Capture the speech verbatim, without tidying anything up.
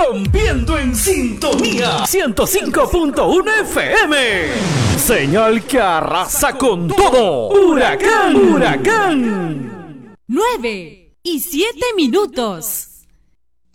rompiendo en sintonía ciento cinco punto uno F M. Señal que arrasa con todo. Huracán, huracán. Nueve y siete minutos.